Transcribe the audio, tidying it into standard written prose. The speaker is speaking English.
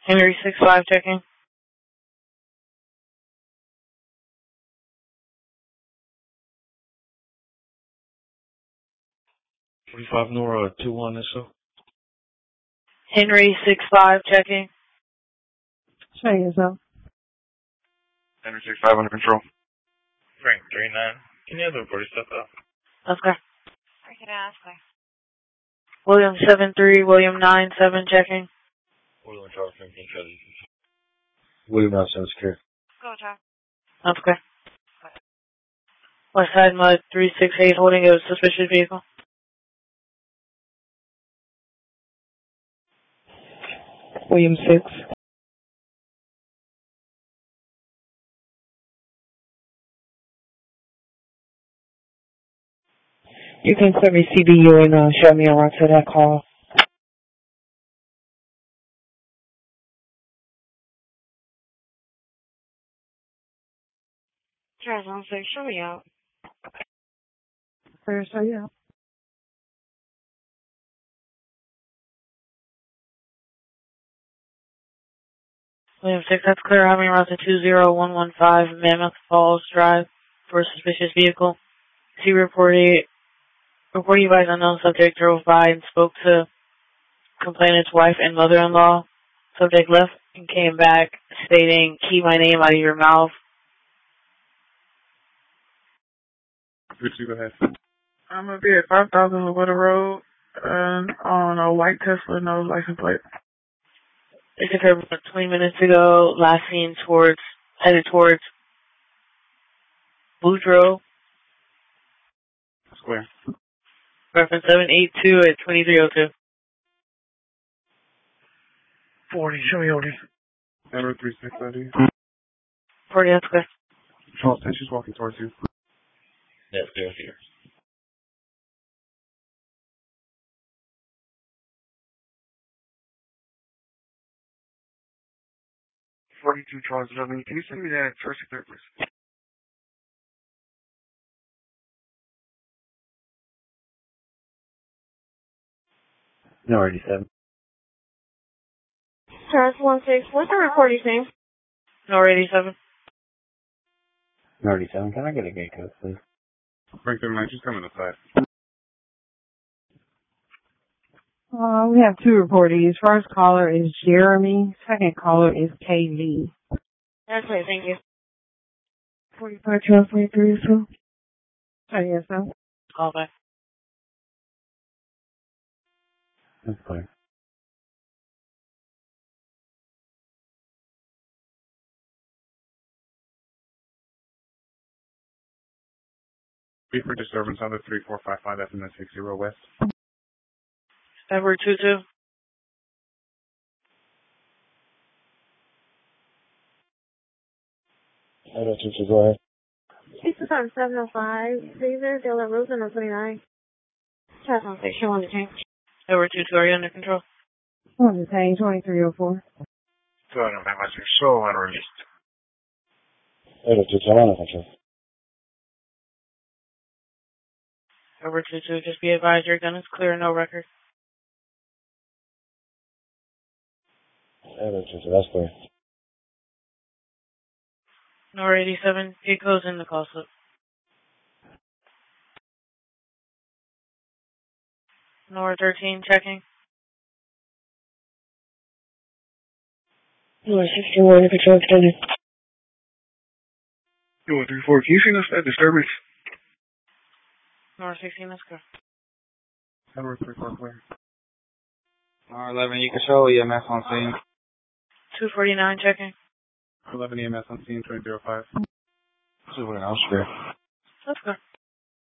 Henry 6-5 checking. Nora 2-1 or so. Henry 6-5 checking. Show yourself. Henry 6-5 under control. Frank 3-9. Can you have the reporter step up? Okay. I could ask, William 7-3, William 9-7 checking. William Charles from Control. William 9-7 secure. Go, Chuck. Okay. West Side Mud 368 holding a suspicious vehicle. William 6. You can send me CBU and show me around to that call. Charles, I'm sorry, show me out. Where's show you out? William 6, that's clear. Having around to 20115 Mammoth Falls Drive for a suspicious vehicle. C reporting by unknown subject drove by and spoke to complainant's wife and mother-in-law. Subject left and came back stating, "Keep my name out of your mouth." Richie, go ahead. I'm going to be at 5,000 Loretta Road on a white Tesla, no license plate. This occurred about 20 minutes ago. Last seen headed towards Boudreaux. Square. Reference 782 at 2302. 40, show me OD. Henry 3-6 ID. 40, that's clear. Charles 10, she's walking towards you. That's good here. Charles 11. Can you send me that first sector, please? No, 87. Charles 1-6, what's the reporter's name? No, 87. No, 87. Can I get a gate code, please? Frank 39, just coming aside. We have two reportees. First caller is Jeremy. Second caller is KV. That's right, thank you. 45 Charles 23, so. Show yourself. Call back. That's clear. Be for disturbance on the 3455 FN60 West. Edward 22. Edward 22, go ahead. This is on 705, Caesar de la Rosa, no 29. Charles 1-6, show on the change. Edward 22, are you under control? On the same 2304. So I don't have much to show unreleased. Edward 22, I'm under control. Edward 22, just be advised your gun is clear, no record. Edward 22, that's clear. Nor 87, gate goes in the call slip. Nor 13, checking. Nor 61, control extended. You want 34, can you see us that disturbance? Nor 16, let's go. Henry 34 clear. R11, you can show EMS on scene. 249, checking. 11 EMS on scene, 2005. 249, I'm sure. Let's go.